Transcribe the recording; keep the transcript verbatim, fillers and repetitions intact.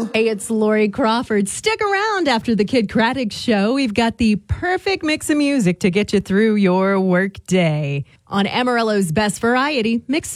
Hey, it's Lori Crawford. Stick around after the Kid Craddock Show. We've got the perfect mix of music to get you through your work day on Amarillo's Best Variety Mix.